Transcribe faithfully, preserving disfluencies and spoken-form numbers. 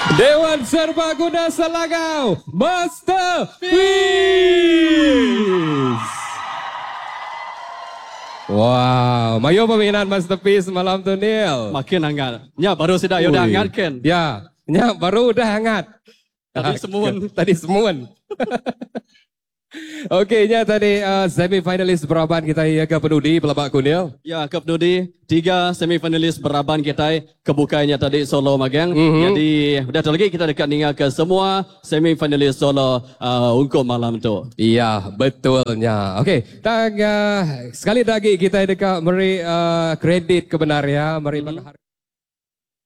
Dewan Serbaguna Selangau, Masterpiece. Wow, mayo peminat Masterpiece malam tu Nil. Makin hangat. Ya, baru sudah ya udah hangat kan. Ya, ya baru udah hangat. Tadi semun. Tadi semun. Okey, nya tadi uh, semi-finalis beraban kita ya ke penudi pelabak kunil. Ya, ke penudi tiga semi-finalis beraban kita kebukanya tadi solo magang. Mm-hmm. Jadi udah lagi kita dekat dengan ke semua semi-finalis solo uh, untuk malam tu. Iya, betulnya. Okey, tang uh, sekali lagi kita dekat meri uh, kredit kebenar ya, meri mm-hmm.